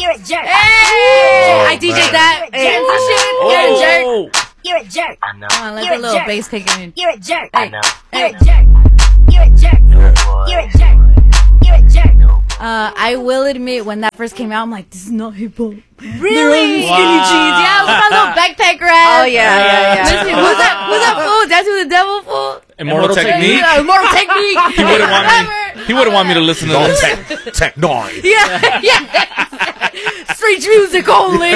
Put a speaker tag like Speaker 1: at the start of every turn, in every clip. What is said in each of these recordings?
Speaker 1: You're a jerk.
Speaker 2: Hey! I DJ'd that. You're a jerk.
Speaker 1: You're a jerk.
Speaker 2: I know. Come on, let the little bass kick in.
Speaker 1: You're a jerk.
Speaker 2: I know.
Speaker 1: You're a jerk. You're a jerk. You're a jerk. You're a jerk.
Speaker 2: I will admit, when that first came out, I'm like, this is not hip hop.
Speaker 1: Really?
Speaker 2: Skinny jeans. Yeah, with my little backpack rap.
Speaker 3: Oh, yeah.
Speaker 2: Listen, who's that fool? That's who the devil fool?
Speaker 4: Immortal Technique.
Speaker 2: Immortal Technique.
Speaker 4: He wouldn't want me to listen to this.
Speaker 5: Technoid.
Speaker 2: Yeah. Street music only.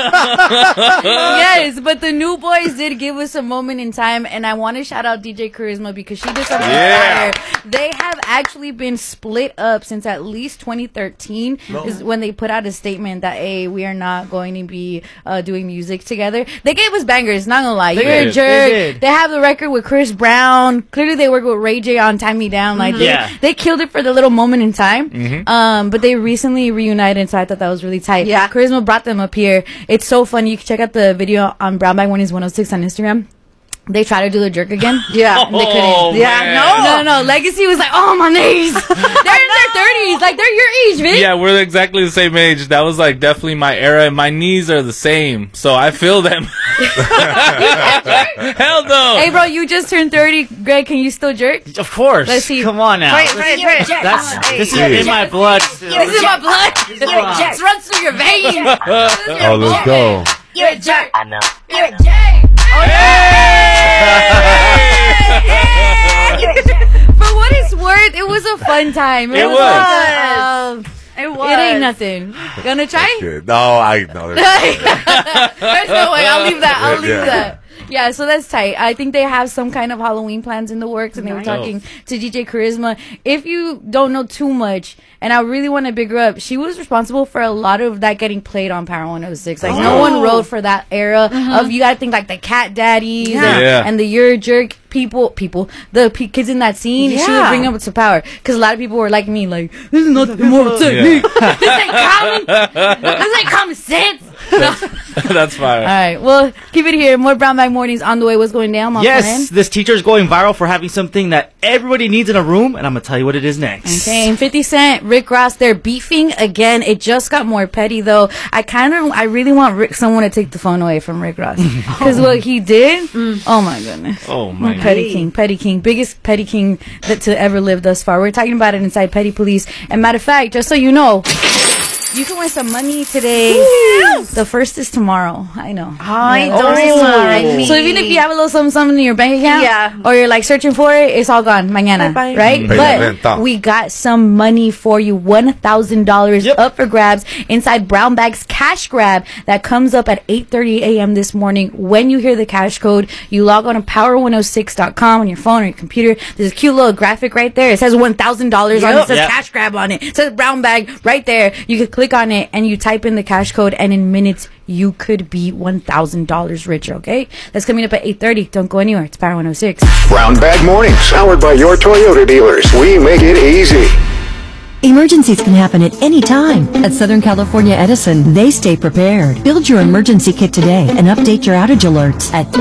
Speaker 2: Yes, but the New Boys did give us a moment in time, and I want to shout out DJ Charisma because she did something fire. They have actually been split up since at least 2013 is when they put out a statement that, hey, we are not going to be doing music together. They gave us bangers, not gonna lie. You're a jerk. They have the record with Chris Brown. Clearly they work with Ray J on Tie Me Down. Like they killed it for the little moment in time. But they recently reunited, so I thought that was really tight. Yeah, Charisma brought them up here. It's so funny. You can check out the video on Brown Bag Mornings 106 on Instagram. They try to do the jerk again. Yeah, they couldn't.
Speaker 4: Yeah,
Speaker 2: no. Legacy was like, oh, my knees. They're in their 30s. Like, they're your age, bitch.
Speaker 4: Yeah, we're exactly the same age. That was like definitely my era. And my knees are the same, so I feel them. Hell no.
Speaker 2: Hey, bro, you just turned 30. Greg, can you still jerk?
Speaker 6: Of course.
Speaker 2: Let's see.
Speaker 6: Come on now.
Speaker 3: Try it.
Speaker 6: This is in my blood.
Speaker 2: This is my blood. It runs through your veins.
Speaker 5: Oh, let's go.
Speaker 1: You're a jerk.
Speaker 7: I know.
Speaker 1: You're a jerk.
Speaker 2: For what it's worth, it was a fun time. It was. It ain't nothing. Gonna try?
Speaker 5: No, I know.
Speaker 2: There's no way. I'll leave that. Yeah, so that's tight. I think they have some kind of Halloween plans in the works, and they were talking to DJ Charisma. If you don't know too much, and I really want to big her up, she was responsible for a lot of that getting played on Power 106. Like, no one wrote for that era of, you gotta think, like, the Cat Daddies and the You're a Jerk people, the kids in that scene. She would bring them to Power. Because a lot of people were like me, like, this is not the Immortal Technique. This ain't common sense.
Speaker 4: That's fine.
Speaker 2: All right, well, keep it here. More Brown Bag Mornings on the way. What's going down, my friend?
Speaker 6: This teacher's going viral for having something that everybody needs in a room, and I'm going to tell you what it is next.
Speaker 2: Okay, and 50 Cent, Rick Ross, they're beefing again. It just got more petty, though. I really want someone to take the phone away from Rick Ross. Because what he did, oh my goodness.
Speaker 4: Oh my God.
Speaker 2: Petty King, biggest Petty King to ever live thus far. We're talking about it inside Petty Police. And matter of fact, just so you know, you can win some money today. Woo! The first is tomorrow. I know. So even if you have a little something in your bank account, or you're like searching for it, it's all gone. Mañana, right? But we got some money for you. $1,000 up for grabs inside Brown Bag's cash grab that comes up at 8:30 a.m. this morning. When you hear the cash code, you log on to power106.com on your phone or your computer. There's a cute little graphic right there. It says $1,000 on it. It says cash grab on it. It says Brown Bag right there. You can click on it and you type in the cash code, and in minutes you could be $1,000 richer. Okay, that's coming up at 8:30. Don't go anywhere. It's Power 106.
Speaker 8: Brown Bag Mornings, powered by your Toyota dealers. We make it easy.
Speaker 9: Emergencies can happen at any time. At Southern California Edison, they stay prepared. Build your emergency kit today and update your outage alerts at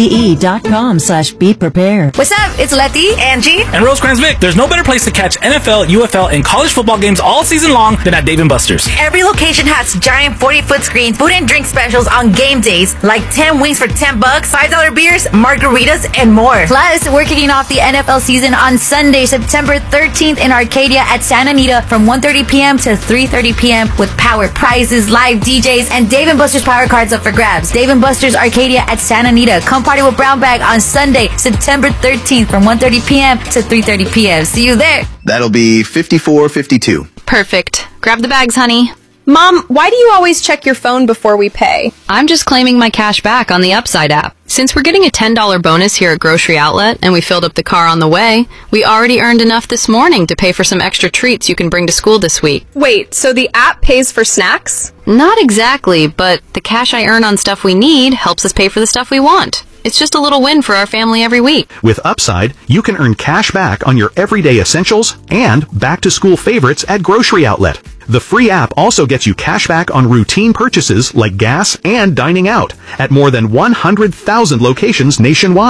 Speaker 9: sce.com/be prepared.
Speaker 3: What's up? It's Letty, Angie,
Speaker 10: and Rosecrans Vic. There's no better place to catch NFL, UFL, and college football games all season long than at Dave & Buster's.
Speaker 3: Every location has giant 40-foot screens, food and drink specials on game days, like 10 wings for $10, $5 beers, margaritas, and more. Plus, we're kicking off the NFL season on Sunday, September 13th in Arcadia at Santa Anita from 1:30 p.m. to 3:30 p.m. with power prizes, live DJs, and Dave & Buster's power cards up for grabs. Dave & Buster's Arcadia at Santa Anita. Come party with Brown Bag on Sunday, September 13th from 1:30 p.m. to 3:30 p.m. See you there.
Speaker 11: That'll be 5452.
Speaker 12: Perfect. Grab the bags, honey.
Speaker 13: Mom, why do you always check your phone before we pay?
Speaker 12: I'm just claiming my cash back on the Upside app. Since we're getting a $10 bonus here at Grocery Outlet and we filled up the car on the way, we already earned enough this morning to pay for some extra treats you can bring to school this week.
Speaker 13: Wait, so the app pays for snacks?
Speaker 12: Not exactly, but the cash I earn on stuff we need helps us pay for the stuff we want. It's just a little win for our family every week.
Speaker 14: With Upside, you can earn cash back on your everyday essentials and back-to-school favorites at Grocery Outlet. The free app also gets you cash back on routine purchases like gas and dining out at more than 100,000 locations nationwide.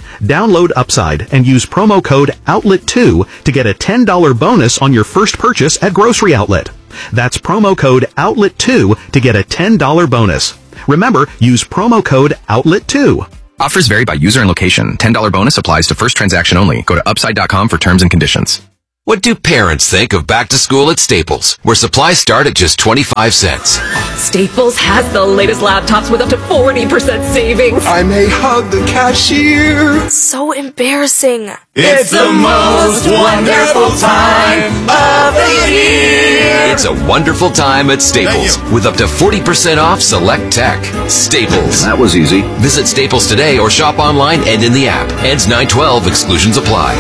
Speaker 14: Download Upside and use promo code OUTLET2 to get a $10 bonus on your first purchase at Grocery Outlet. That's promo code OUTLET2 to get a $10 bonus. Remember, use promo code OUTLET2.
Speaker 7: Offers vary by user and location. $10 bonus applies to first transaction only. Go to upside.com for terms and conditions.
Speaker 15: What do parents think of back to school at Staples, where supplies start at just 25 cents?
Speaker 16: Staples has the latest laptops with up to 40% savings.
Speaker 17: I may hug the cashier.
Speaker 18: So embarrassing.
Speaker 15: It's the most wonderful time of the year. It's a wonderful time at Staples with up to 40% off select tech. Staples.
Speaker 11: That was easy.
Speaker 15: Visit Staples today or shop online and in the app. Ends 9/12. Exclusions apply.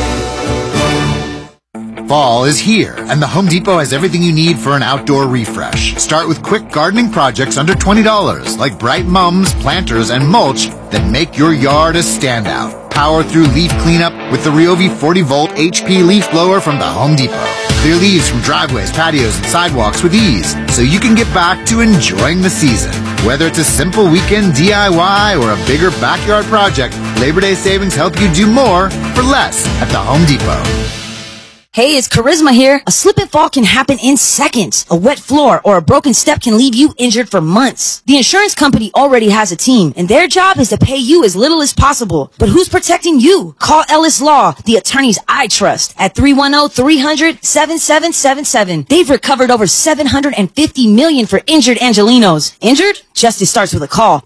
Speaker 19: Fall is here, and the Home Depot has everything you need for an outdoor refresh. Start with quick gardening projects under $20, like bright mums, planters, and mulch that make your yard a standout. Power through leaf cleanup with the Ryobi 40-volt HP leaf blower from the Home Depot. Clear leaves from driveways, patios, and sidewalks with ease, so you can get back to enjoying the season. Whether it's a simple weekend DIY or a bigger backyard project, Labor Day savings help you do more for less at the Home Depot.
Speaker 20: Hey, it's Charisma here. A slip and fall can happen in seconds. A wet floor or a broken step can leave you injured for months. The insurance company already has a team, and their job is to pay you as little as possible. But who's protecting you? Call Ellis Law, the attorneys I trust, at 310-300-7777. They've recovered over $750 million for injured Angelinos. Injured? Justice starts with a call.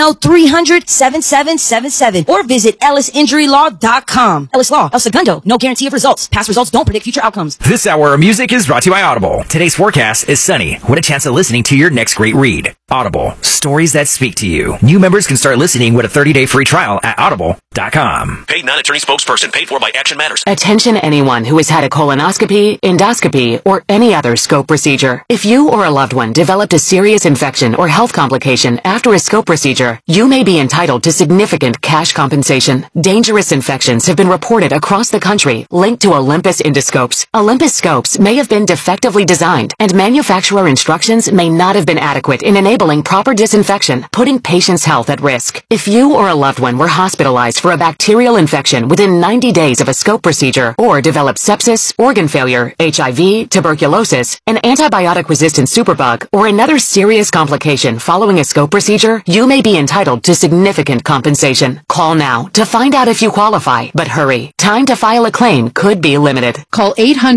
Speaker 20: 310-300-7777. Or visit ellisinjurylaw.com. Ellis Law, El Segundo. No guarantee of results. Past results don't predict future outcomes.
Speaker 21: This hour of music is brought to you by Audible. Today's forecast is sunny. What a chance of listening to your next great read. Audible. Stories that speak to you. New members can start listening with a 30-day free trial at audible.com.
Speaker 22: Paid non-attorney spokesperson. Paid for by Action Matters.
Speaker 23: Attention anyone who has had a colonoscopy, endoscopy, or any other scope procedure. If you or a loved one developed a serious infection or health complication after a scope procedure, you may be entitled to significant cash compensation. Dangerous infections have been reported across the country linked to Olympus endoscopes. Olympus scopes may have been defectively designed, and manufacturer instructions may not have been adequate in enabling proper disinfection, putting patients' health at risk. If you or a loved one were hospitalized for a bacterial infection within 90 days of a scope procedure, or developed sepsis, organ failure, HIV, tuberculosis, an antibiotic-resistant superbug, or another serious complication following a scope procedure, you may be entitled to significant compensation. Call now to find out if you qualify, but hurry. Time to file a claim could be limited.
Speaker 24: Call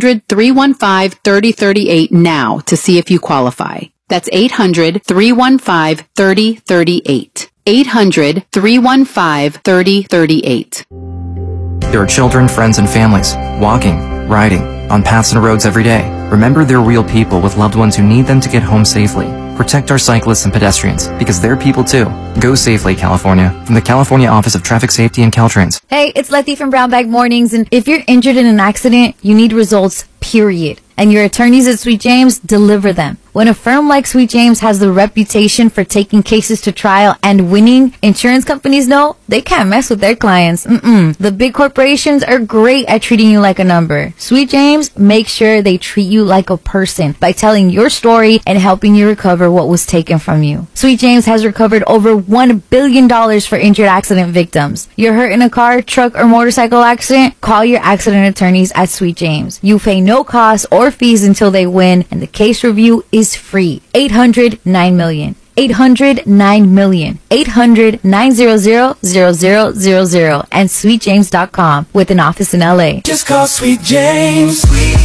Speaker 24: 800-315-3038 now to see if you qualify. That's 800-315-3038. 800-315-3038.
Speaker 25: There are children, friends, and families walking, riding, on paths and roads every day. Remember, they're real people with loved ones who need them to get home safely. Protect our cyclists and pedestrians, because they're people too. Go safely, California. From the California Office of Traffic Safety and Caltrans.
Speaker 2: Hey, it's Letty from Brown Bag Mornings, and if you're injured in an accident, you need results, period. And your attorneys at Sweet James deliver them. When a firm like Sweet James has the reputation for taking cases to trial and winning, insurance companies know they can't mess with their clients. The big corporations are great at treating you like a number. Sweet James makes sure they treat you like a person by telling your story and helping you recover what was taken from you. Sweet James has recovered over $1 billion for injured accident victims. You're hurt in a car, truck, or motorcycle accident? Call your accident attorneys at Sweet James. You pay no costs or fees until they win, and the case review is free. 800-9-million. 800-9-million. 800-900-0000 and sweetjames.com with an office in LA.
Speaker 26: Just call Sweet James.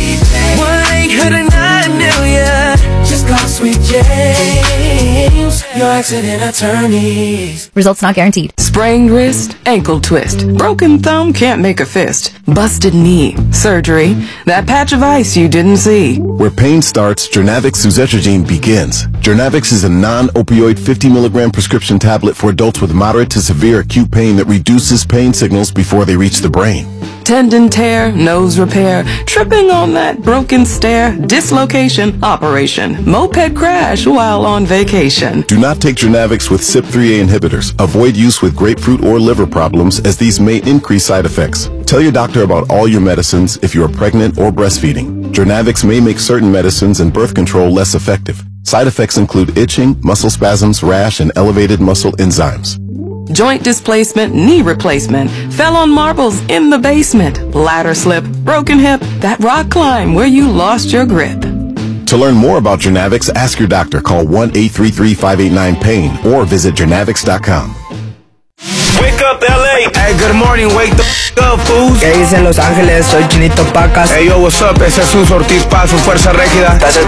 Speaker 26: 1-800-9-million. Just call Sweet James. Your accident attorneys.
Speaker 2: Results not guaranteed.
Speaker 27: Sprained wrist, ankle twist, broken thumb, can't make a fist, busted knee, surgery, that patch of ice you didn't see.
Speaker 28: Where pain starts, Jernavix suzetrigine begins. Jernavix is a non-opioid 50 milligram prescription tablet for adults with moderate to severe acute pain that reduces pain signals before they reach the brain.
Speaker 27: Tendon tear, nose repair, tripping on that broken stair, dislocation, operation, moped crash while on vacation.
Speaker 28: Do not take Jernavix with CYP3A inhibitors. Avoid use with grapefruit or liver problems, as these may increase side effects. Tell your doctor about all your medicines if you are pregnant or breastfeeding. Jernavix may make certain medicines and birth control less effective. Side effects include itching, muscle spasms, rash, and elevated muscle enzymes.
Speaker 27: Joint displacement, knee replacement, fell on marbles in the basement, ladder slip, broken hip, that rock climb where you lost your grip.
Speaker 28: To learn more about Jernavix, ask your doctor. Call 1-833-589-PAIN or visit jernavix.com.
Speaker 1: Wake up, LA. Hey, good morning. Wake the up, fools.
Speaker 4: ¿Qué dice Los Ángeles? Soy Chinito Pacas.
Speaker 1: Hey, yo, what's up? Es Jesús Ortiz Paz, su fuerza régida.